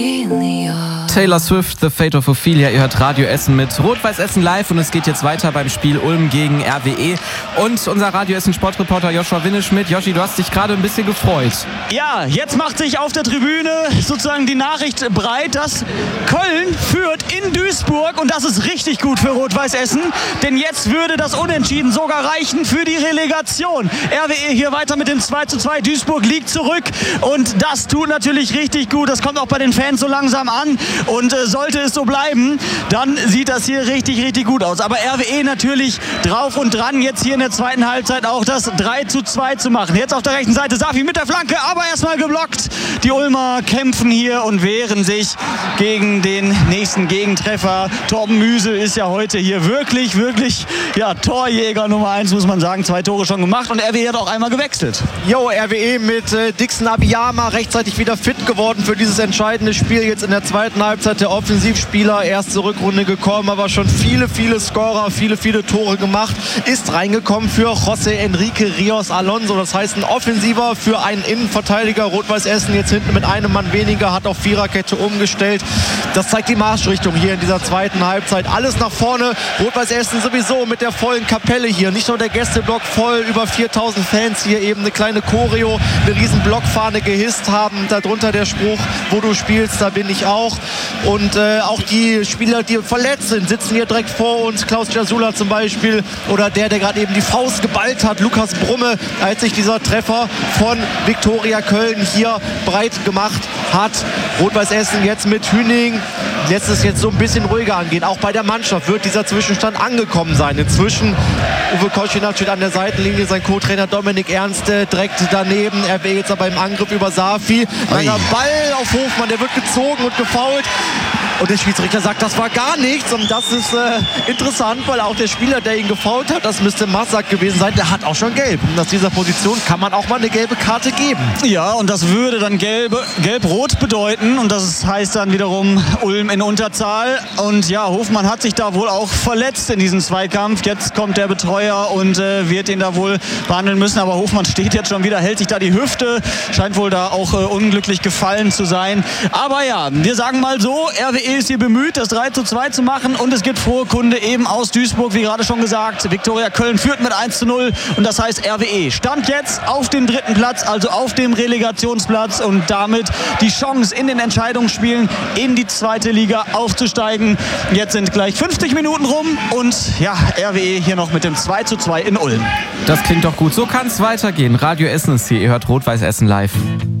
Taylor Swift, The Fate of Ophelia. Ihr hört Radio Essen mit Rot-Weiß Essen live und es geht jetzt weiter beim Spiel Ulm gegen RWE. Und unser Radio Essen Sportreporter Joshua Winneschmidt. Joshi, du hast dich gerade ein bisschen gefreut. Ja, jetzt macht sich auf der Tribüne sozusagen die Nachricht breit, dass Köln führt in Duisburg und das ist richtig gut für Rot-Weiß Essen, denn jetzt würde das Unentschieden sogar reichen für die Relegation. RWE hier weiter mit dem 2:2. Duisburg liegt zurück und das tut natürlich richtig gut. Das kommt auch bei den Fans so langsam an. Und sollte es so bleiben, dann sieht das hier richtig, richtig gut aus. Aber RWE natürlich drauf und dran, jetzt hier in der zweiten Halbzeit auch das 3:2 zu machen. Jetzt auf der rechten Seite Safi mit der Flanke, aber erstmal geblockt. Die Ulmer kämpfen hier und wehren sich gegen den nächsten Gegentreffer. Torben Müsel ist ja heute hier wirklich, wirklich Torjäger Nummer 1, muss man sagen. 2 Tore schon gemacht und RWE hat auch einmal gewechselt. Jo, RWE mit Dixon Abiyama rechtzeitig wieder fit geworden für dieses entscheidende Spiel. Jetzt in der zweiten Halbzeit der Offensivspieler, erste Rückrunde gekommen, aber schon viele Scorer, viele Tore gemacht. Ist reingekommen für José Enrique Rios Alonso. Das heißt, ein Offensiver für einen Innenverteidiger. Rot-Weiß Essen jetzt hinten mit einem Mann weniger, hat auf Viererkette umgestellt. Das zeigt die Marschrichtung hier in dieser zweiten Halbzeit. Alles nach vorne. Rot-Weiß Essen sowieso mit der vollen Kapelle hier. Nicht nur der Gästeblock voll, über 4000 Fans hier eben eine kleine Choreo, eine riesen Blockfahne gehisst haben. Darunter der Spruch, wo du spielst, da bin ich auch. Und auch die Spieler, die verletzt sind, sitzen hier direkt vor uns. Klaus Jasula zum Beispiel oder der gerade eben die Faust geballt hat, Lukas Brumme, als sich dieser Treffer von Viktoria Köln hier breit gemacht hat. Rot-Weiß Essen jetzt mit Hüning lässt es jetzt so ein bisschen ruhiger angehen. Auch bei der Mannschaft wird dieser Zwischenstand angekommen sein. Inzwischen Uwe Koschinat steht an der Seitenlinie, sein Co-Trainer Dominik Ernst direkt daneben. Er will jetzt aber im Angriff über Safi. Langer Ball auf Hofmann, der wird gezogen und gefoult. Und der Schiedsrichter sagt, das war gar nichts. Und das ist interessant, weil auch der Spieler, der ihn gefoult hat, das müsste Massak gewesen sein, der hat auch schon gelb. Und aus dieser Position kann man auch mal eine gelbe Karte geben. Ja, und das würde dann gelb-rot bedeuten. Und das heißt dann wiederum Ulm in Unterzahl. Und ja, Hofmann hat sich da wohl auch verletzt in diesem Zweikampf. Jetzt kommt der Betreuer und wird ihn da wohl behandeln müssen. Aber Hofmann steht jetzt schon wieder, hält sich da die Hüfte. Scheint wohl da auch unglücklich gefallen zu sein. Aber ja, wir sagen mal so, RWE ist hier bemüht, das 3:2 zu machen und es gibt frohe Kunde eben aus Duisburg, wie gerade schon gesagt. Viktoria Köln führt mit 1:0 und das heißt RWE stand jetzt auf dem 3. Platz, also auf dem Relegationsplatz und damit die Chance in den Entscheidungsspielen in die 2. Liga aufzusteigen. Jetzt sind gleich 50 Minuten rum und ja, RWE hier noch mit dem 2:2 in Ulm. Das klingt doch gut. So kann es weitergehen. Radio Essen ist hier. Ihr hört Rot-Weiß Essen live.